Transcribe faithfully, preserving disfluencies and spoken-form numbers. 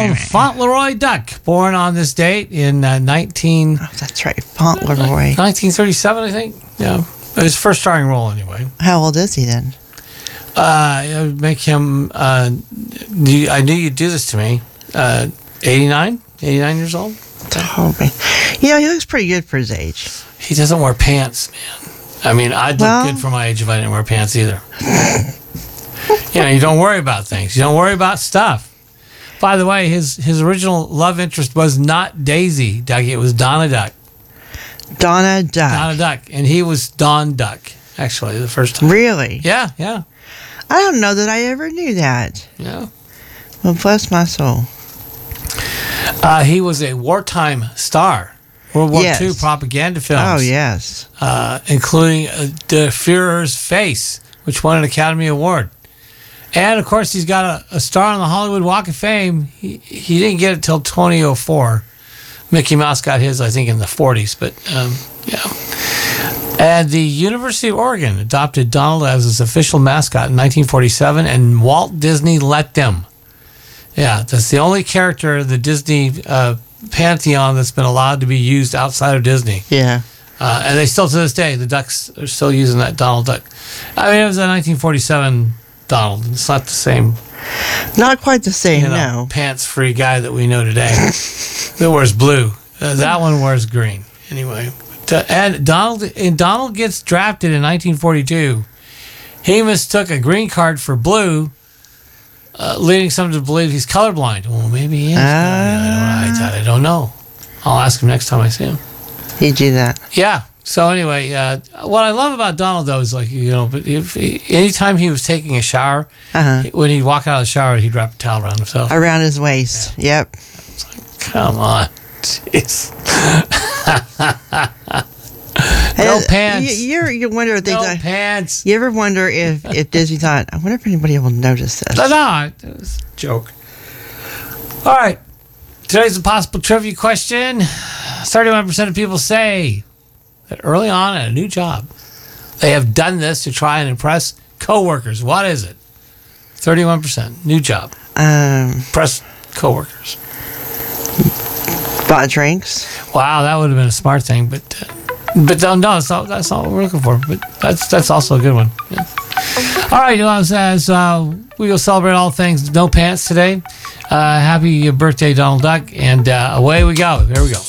Donald Fauntleroy Duck, born on this date in uh, nineteen. Oh, that's right, Fauntleroy. nineteen thirty-seven, I think. Yeah, his first starring role, anyway. How old is he then? Uh, it would make him. Uh, you- I knew you'd do this to me. Uh, eighty-nine, eighty-nine years old. Oh, man. You know, he looks pretty good for his age. He doesn't wear pants, man. I mean, I'd Well- look good for my age if I didn't wear pants either. You know, you don't worry about things. You don't worry about stuff. By the way, his his original love interest was not Daisy Duck. It was Donna Duck. Donna Duck. Donna Duck. And he was Don Duck, actually, the first time. Really? Yeah, yeah, I don't know that I ever knew that. yeah. Well, bless my soul. Uh, he was a wartime star. World War Yes. Two propaganda films. Oh, yes. Uh, including uh, Der Führer's Face, which won an Academy Award. And, of course, he's got a, a star on the Hollywood Walk of Fame. He, he didn't get it till twenty oh four. Mickey Mouse got his, I think, in the forties, but, um, yeah. And the University of Oregon adopted Donald as its official mascot in nineteen forty-seven, and Walt Disney let them. Yeah, that's the only character in the Disney uh, pantheon that's been allowed to be used outside of Disney. Yeah. Uh, and they still, to this day, the Ducks are still using that Donald Duck. I mean, it was a nineteen forty-seven Donald. It's not the same, Not quite the same, you know, no. pants-free guy that we know today. That wears blue. Uh, that one wears green. Anyway, but, uh, and Donald and Donald gets drafted in nineteen forty-two. He mistook a green card for blue, uh, leading some to believe he's colorblind. Well, maybe he is. Uh, I, don't, I, I don't know. I'll ask him next time I see him. He'd do that. Yeah. So anyway, uh, what I love about Donald though is like you know, but if he, anytime he was taking a shower, Uh-huh. when he'd walk out of the shower, he'd wrap a towel around himself. Around his waist. Yep. Come on, jeez. And No pants. You, you're, you wonder if they No thought- pants. You ever wonder if, if Disney thought, I wonder if anybody will notice this? No, no, it was a joke. All right. Today's impossible trivia question. thirty-one percent of people say that early on at a new job, they have done this to try and impress coworkers. What is it? thirty-one percent. New job. Um, Impress coworkers. bought drinks. Wow, that would have been a smart thing, but uh, but no, no, that's not, that's not what we're looking for. But that's that's also a good one. Yeah. All right, well, as uh, we will celebrate all things no pants today. Uh, happy birthday, Donald Duck, and uh, away we go. Here we go.